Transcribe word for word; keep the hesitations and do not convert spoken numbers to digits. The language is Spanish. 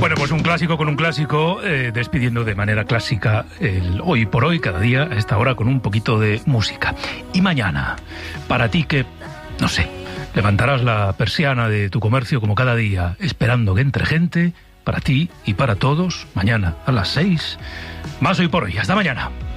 Bueno, pues un clásico con un clásico, eh, despidiendo de manera clásica el hoy por hoy, cada día, a esta hora, con un poquito de música. Y mañana, para ti que, no sé, levantarás la persiana de tu comercio como cada día, esperando que entre gente, para ti y para todos, mañana a las seis, más hoy por hoy. Hasta mañana.